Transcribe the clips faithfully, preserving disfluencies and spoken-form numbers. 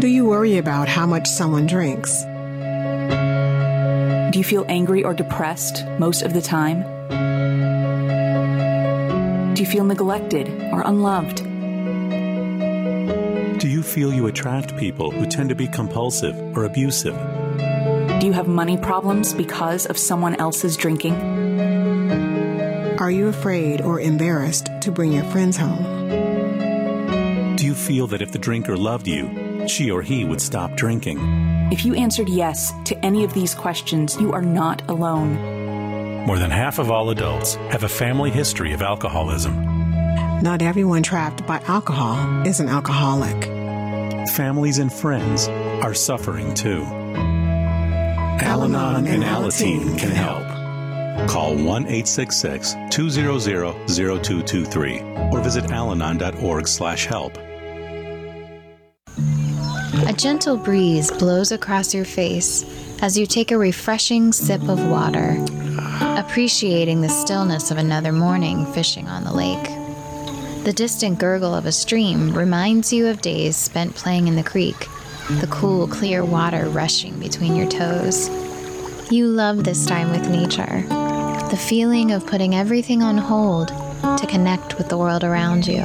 Do you worry about how much someone drinks? Do you feel angry or depressed most of the time? Do you feel neglected or unloved? Do you feel you attract people who tend to be compulsive or abusive? Do you have money problems because of someone else's drinking? Are you afraid or embarrassed to bring your friends home? Do you feel that if the drinker loved you, she or he would stop drinking? If you answered yes to any of these questions, you are not alone. More than half of all adults have a family history of alcoholism. Not everyone trapped by alcohol is an alcoholic. Families and friends are suffering too. Al-Anon and Alateen can help. Call one eight six six, two zero zero, zero two two three or visit alanon dot org slash help. A gentle breeze blows across your face as you take a refreshing sip of water, appreciating the stillness of another morning fishing on the lake. The distant gurgle of a stream reminds you of days spent playing in the creek, the cool, clear water rushing between your toes. You love this time with nature, the feeling of putting everything on hold to connect with the world around you.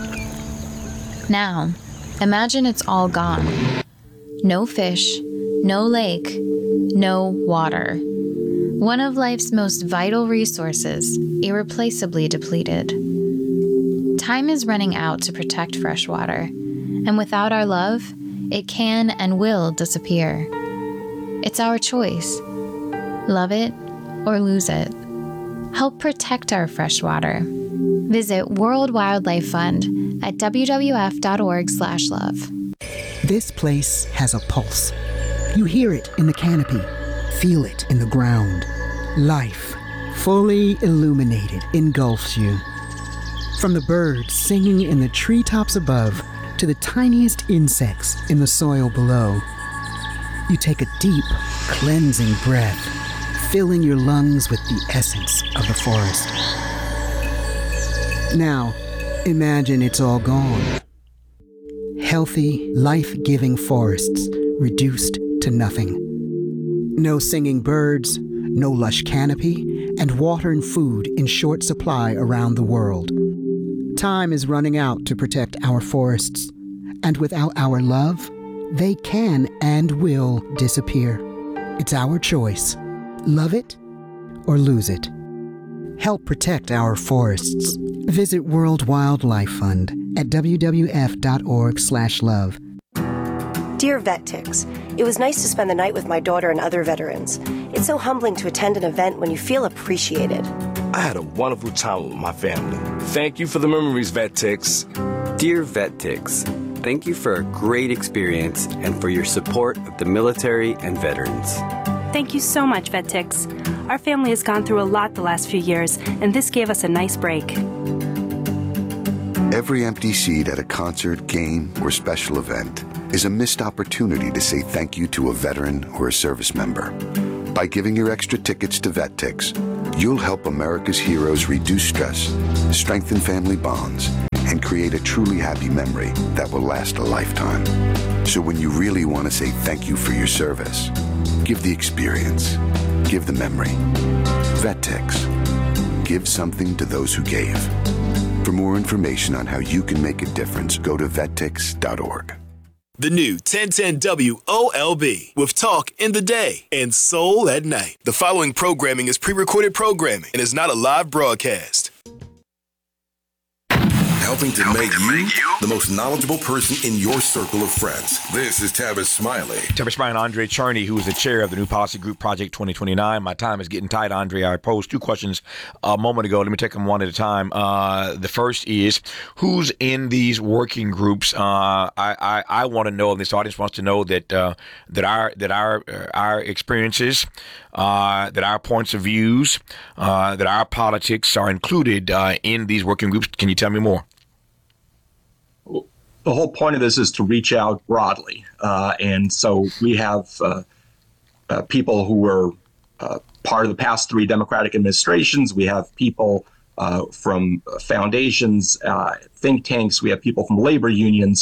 Now, imagine it's all gone. No fish, no lake, no water. One of life's most vital resources, irreplaceably depleted. Time is running out to protect fresh water, and without our love, it can and will disappear. It's our choice. Love it or lose it. Help protect our fresh water. Visit World Wildlife Fund at w w f dot org slash love. This place has a pulse. You hear it in the canopy, feel it in the ground. Life, fully illuminated, engulfs you. From the birds singing in the treetops above to the tiniest insects in the soil below. You take a deep, cleansing breath, filling your lungs with the essence of the forest. Now, imagine it's all gone. Healthy, life-giving forests reduced to nothing. No singing birds, no lush canopy, and water and food in short supply around the world. Time is running out to protect our forests, and without our love, they can and will disappear. It's our choice. Love it or lose it. Help protect our forests. Visit World Wildlife Fund at w w f dot org slash love. Dear VetTix, it was nice to spend the night with my daughter and other veterans. It's so humbling to attend an event when you feel appreciated. I had a wonderful time with my family. Thank you for the memories, VetTix. Dear VetTix, thank you for a great experience and for your support of the military and veterans. Thank you so much, VetTix. Our family has gone through a lot the last few years, and this gave us a nice break. Every empty seat at a concert, game, or special event is a missed opportunity to say thank you to a veteran or a service member. By giving your extra tickets to VetTix, you'll help America's heroes reduce stress, strengthen family bonds, and create a truly happy memory that will last a lifetime. So when you really want to say thank you for your service, give the experience, give the memory. VetTix. Give something to those who gave. For more information on how you can make a difference, go to vet tix dot org. The new ten ten W O L B with Talk in the Day and Soul at Night. The following programming is pre-recorded programming and is not a live broadcast. Helping to Helping make to you, make you the most knowledgeable person in your circle of friends. This is Tavis Smiley. Tavis Smiley and Andre Charney, who is the chair of the New Policy Group Project twenty twenty-nine. My time is getting tight, Andre. I posed two questions a moment ago. Let me take them one at a time. Uh, the first is, who's in these working groups? Uh, I, I, I want to know, and this audience wants to know that uh, that our that our uh, our experiences, uh, that our points of views, uh, that our politics are included uh, in these working groups. Can you tell me more? The whole point of this is to reach out broadly. Uh, and so we have uh, uh, people who were uh, part of the past three Democratic administrations. We have people uh, from foundations, uh, think tanks. We have people from labor unions.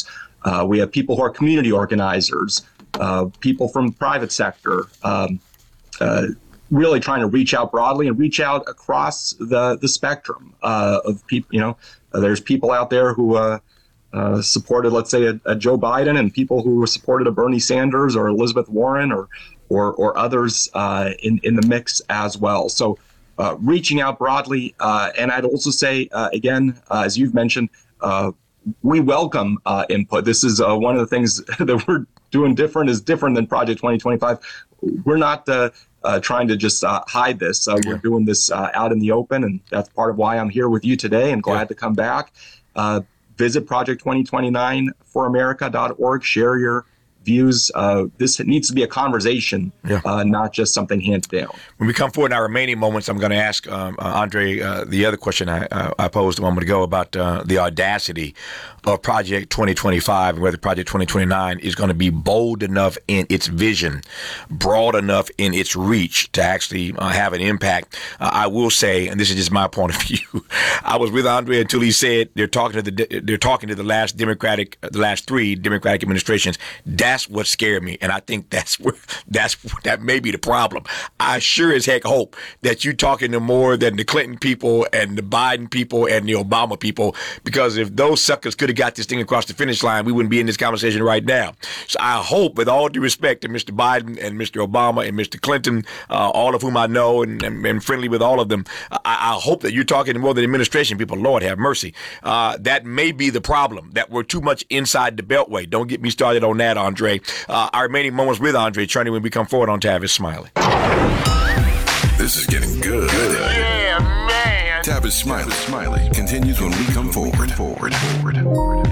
Uh, we have people who are community organizers, uh, people from the private sector, um, uh, really trying to reach out broadly and reach out across the, the spectrum uh, of people. You know, uh, there's people out there who uh, uh, supported, let's say, a, a Joe Biden, and people who supported a Bernie Sanders or Elizabeth Warren or or, or others uh, in, in the mix as well. So uh, reaching out broadly. Uh, and I'd also say, uh, again, uh, as you've mentioned, uh, we welcome uh, input. This is uh, one of the things that we're doing different is different than Project twenty twenty-five. We're not uh, uh, trying to just uh, hide this. Uh, yeah. We're doing this uh, out in the open, and that's part of why I'm here with you today and glad yeah. to come back. Uh, visit project twenty twenty-nine for america dot org. Share your views. Uh, this needs to be a conversation, yeah. uh, not just something handed down. When we come forward in our remaining moments, I'm going to ask um, uh, Andre uh, the other question I, uh, I posed a moment ago about uh, the audacity of Project twenty twenty-five and whether Project twenty twenty-nine is going to be bold enough in its vision, broad enough in its reach to actually uh, have an impact. Uh, I will say, and this is just my point of view, I was with Andre until he said they're talking to the they're talking to the last Democratic, the last three Democratic administrations. That's what scared me, and I think that's where that's that may be the problem. I sure as heck hope that you're talking to more than the Clinton people and the Biden people and the Obama people, because if those suckers could have got this thing across the finish line, we wouldn't be in this conversation right now. So I hope, with all due respect to Mister Biden and Mister Obama and Mister Clinton, uh, all of whom I know and, and, and friendly with all of them, I, I hope that you're talking to more than the administration people. Lord have mercy. Uh, that may be the problem, that we're too much inside the Beltway. Don't get me started on that, Andre. Uh, our remaining moments with Andre Charney when we come forward on Tavis Smiley. This is getting good. Yeah, man. Tavis Smiley, Smiley continues when we come forward. forward, forward, forward.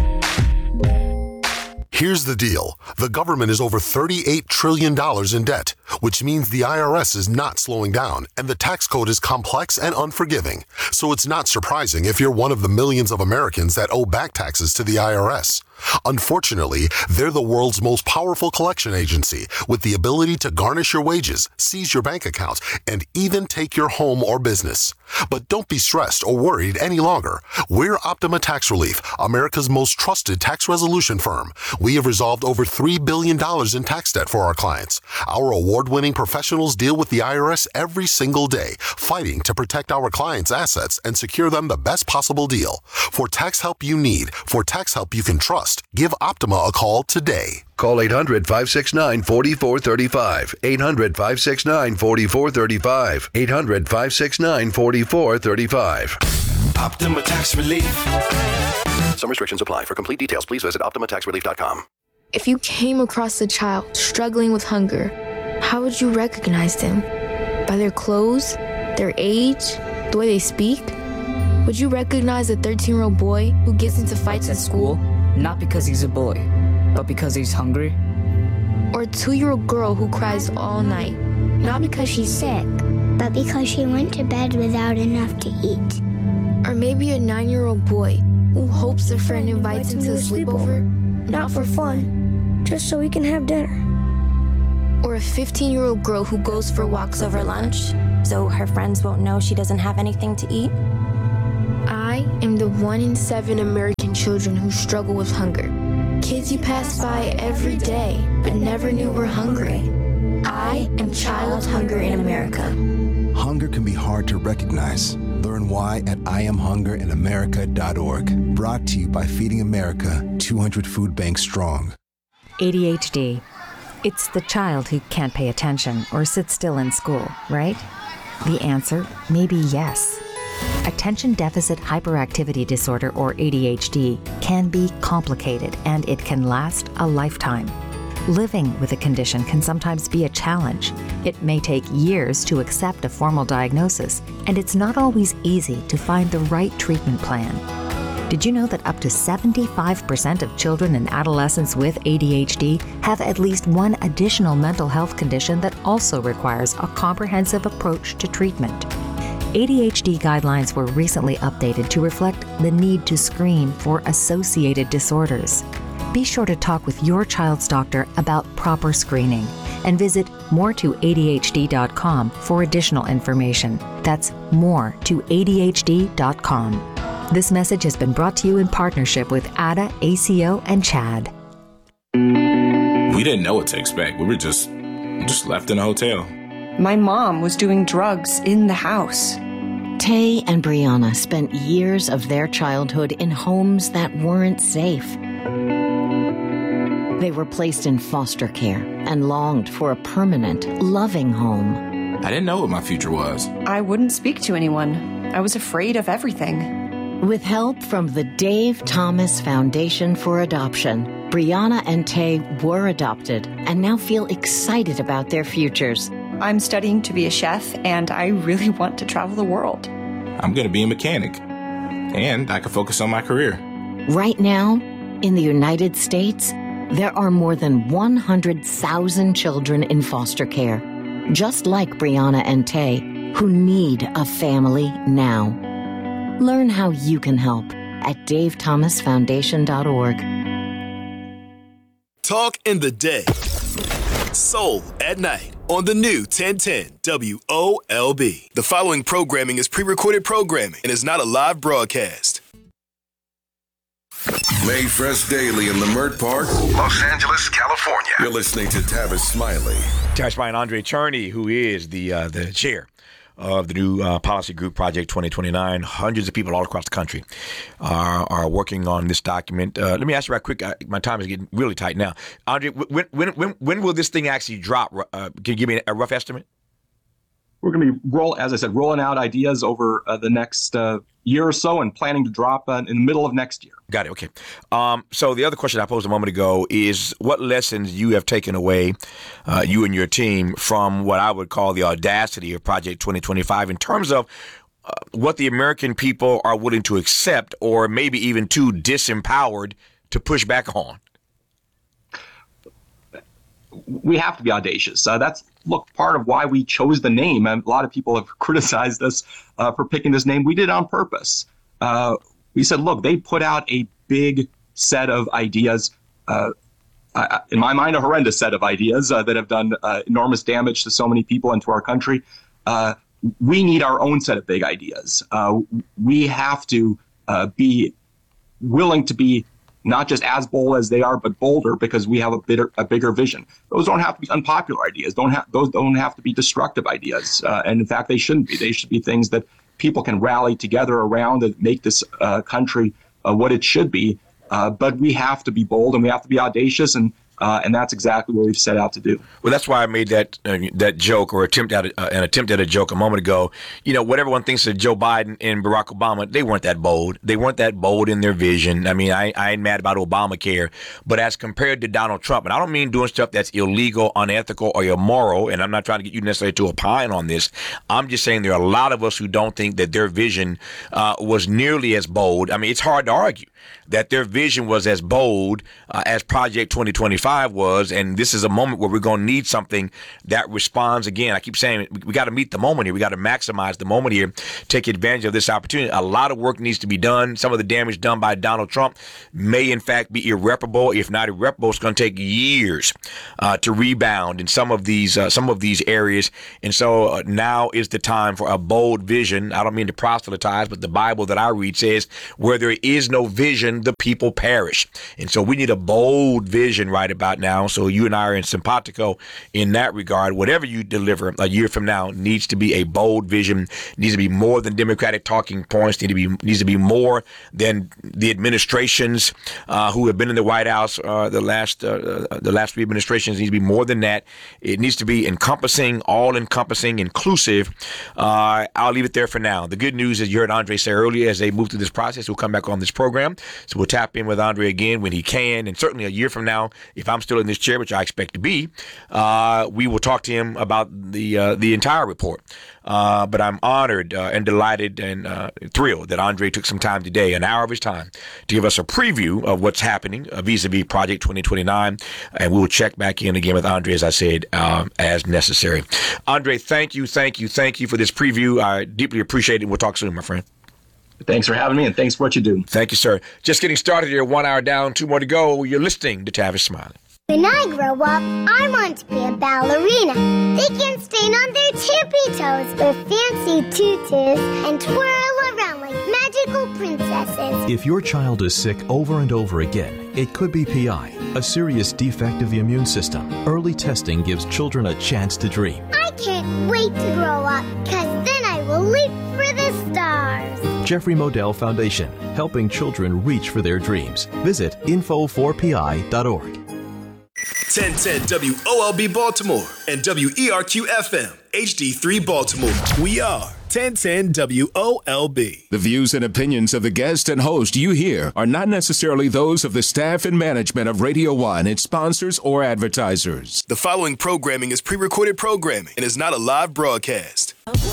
Here's the deal. The government is over thirty-eight trillion dollars in debt, which means the I R S is not slowing down, and the tax code is complex and unforgiving. So it's not surprising if you're one of the millions of Americans that owe back taxes to the I R S. Unfortunately, they're the world's most powerful collection agency, with the ability to garnish your wages, seize your bank accounts, and even take your home or business. But don't be stressed or worried any longer. We're Optima Tax Relief, America's most trusted tax resolution firm. We have resolved over three billion dollars in tax debt for our clients. Our award-winning professionals deal with the I R S every single day, fighting to protect our clients' assets and secure them the best possible deal. For tax help you need, for tax help you can trust, give Optima a call today. Call eight hundred, five six nine, four four three five. eight hundred, five six nine, four four three five. eight hundred, five six nine, four four three five. Optima Tax Relief. Some restrictions apply. For complete details, please visit optima tax relief dot com. If you came across a child struggling with hunger, how would you recognize them? By their clothes, their age, the way they speak? Would you recognize a thirteen-year-old boy who gets into fights at school? Not because he's a boy, but because he's hungry. Or a two-year-old girl who cries all night. Not because she's sick, but because she went to bed without enough to eat. Or maybe a nine-year-old boy who hopes a friend invites him to a sleepover. Not for fun, just so we can have dinner. Or a fifteen-year-old girl who goes for walks over lunch, so her friends won't know she doesn't have anything to eat. I am the one in seven American children who struggle with hunger. Kids you pass by every day, but never knew were hungry. I am Child Hunger in America. Hunger can be hard to recognize. Learn why at I am hunger in america dot org. Brought to you by Feeding America, two hundred Food Banks Strong. A D H D. It's the child who can't pay attention or sit still in school, right? The answer may be yes. Attention Deficit Hyperactivity Disorder, or A D H D, can be complicated and it can last a lifetime. Living with a condition can sometimes be a challenge. It may take years to accept a formal diagnosis, and it's not always easy to find the right treatment plan. Did you know that up to seventy-five percent of children and adolescents with A D H D have at least one additional mental health condition that also requires a comprehensive approach to treatment? A D H D guidelines were recently updated to reflect the need to screen for associated disorders. Be sure to talk with your child's doctor about proper screening and visit more to A D H D dot com for additional information. That's more to A D H D dot com. This message has been brought to you in partnership with A D A, A C O, and CHAD. We didn't know what to expect. We were just, just left in a hotel. My mom was doing drugs in the house. Tay and Brianna spent years of their childhood in homes that weren't safe. They were placed in foster care and longed for a permanent, loving home. I didn't know what my future was. I wouldn't speak to anyone. I was afraid of everything. With help from the Dave Thomas Foundation for Adoption, Brianna and Tay were adopted and now feel excited about their futures. I'm studying to be a chef, and I really want to travel the world. I'm going to be a mechanic, and I can focus on my career. Right now, in the United States, there are more than one hundred thousand children in foster care, just like Brianna and Tay, who need a family now. Learn how you can help at dave thomas foundation dot org. Talk in the day. Soul at night on the new ten ten W O L B. The following programming is pre-recorded programming and is not a live broadcast. Made fresh daily in Leimert Park, Los Angeles, California. You're listening to Tavis Smiley. Tavis Smiley and Andre Charney, who is the uh, the chair of the new uh, policy group Project twenty twenty-nine. Hundreds of people all across the country are, are working on this document. Uh, let me ask you right quick. I, my time is getting really tight now. Andre, when when when, when will this thing actually drop? Uh, can you give me a rough estimate? We're going to be roll, as I said, rolling out ideas over uh, the next uh, year or so, and planning to drop uh, in the middle of next year. Got it. Okay. Um, so the other question I posed a moment ago is what lessons you have taken away, uh, you and your team, from what I would call the audacity of Project twenty twenty-five in terms of uh, what the American people are willing to accept, or maybe even too disempowered to push back on. We have to be audacious. Uh, that's, look, part of why we chose the name. And a lot of people have criticized us uh, for picking this name. We did it on purpose. Uh, we said, look, they put out a big set of ideas, uh, uh, in my mind, a horrendous set of ideas uh, that have done uh, enormous damage to so many people and to our country. Uh, we need our own set of big ideas. Uh, we have to uh, be willing to be not just as bold as they are, but bolder, because we have a bigger, a bigger vision. Those don't have to be unpopular ideas. Don't have those don't have to be destructive ideas. Uh, and in fact, they shouldn't be. They should be things that people can rally together around and make this uh, country uh, what it should be. Uh, but we have to be bold, and we have to be audacious, and Uh, and that's exactly what we've set out to do. Well, that's why I made that uh, that joke or attempt at a, uh, an attempt at a joke a moment ago. You know, what everyone thinks of Joe Biden and Barack Obama, they weren't that bold. They weren't that bold in their vision. I mean, I, I ain't mad about Obamacare, but as compared to Donald Trump, and I don't mean doing stuff that's illegal, unethical, or immoral, and I'm not trying to get you necessarily to opine on this. I'm just saying there are a lot of us who don't think that their vision uh, was nearly as bold. I mean, it's hard to argue that their vision was as bold uh, as Project twenty twenty-five was, and this is a moment where we're going to need something that responds. Again, I keep saying we, we got to meet the moment here. We got to maximize the moment here, take advantage of this opportunity. A lot of work needs to be done. Some of the damage done by Donald Trump may, in fact, be irreparable. If not irreparable, it's going to take years uh, to rebound in some of these uh, some of these areas. And so uh, now is the time for a bold vision. I don't mean to proselytize, but the Bible that I read says, where there is no vision, the people perish. And so we need a bold vision right about now. So you and I are in simpatico in that regard. Whatever you deliver a year from now needs to be a bold vision, needs to be more than Democratic talking points, need to be needs to be more than the administrations uh, who have been in the White House uh, the last uh, the last three administrations. It needs to be more than that. It needs to be encompassing, all encompassing, inclusive. Uh, I'll leave it there for now. The good news is you heard Andre say earlier, as they move through this process, we'll come back on this program. So we'll tap in with Andre again when he can. And certainly a year from now, if I'm still in this chair, which I expect to be, uh, we will talk to him about the uh, the entire report. Uh, but I'm honored uh, and delighted and uh, thrilled that Andre took some time today, an hour of his time, to give us a preview of what's happening uh, vis-a-vis Project twenty twenty-nine. And we'll check back in again with Andre, as I said, um, as necessary. Andre, thank you, thank you, thank you for this preview. I deeply appreciate it. We'll talk soon, my friend. Thanks for having me, and thanks for what you do. Thank you, sir. Just getting started here. One hour down, two more to go. You're listening to Tavis Smiley. When I grow up, I want to be a ballerina. They can stand on their tippy toes with fancy tutus and twirl around like magical princesses. If your child is sick over and over again, It could be P I, a serious defect of the immune system. Early testing gives children a chance to dream. I can't wait to grow up, because then I will leap for the stars. Jeffrey Modell Foundation, helping children reach for their dreams. Visit info four p i dot org. ten ten W O L B Baltimore and W E R Q F M H D three Baltimore. We are ten ten W O L B. The views and opinions of the guest and host you hear are not necessarily those of the staff and management of Radio One, its sponsors, or advertisers. The following programming is pre-recorded programming and is not a live broadcast.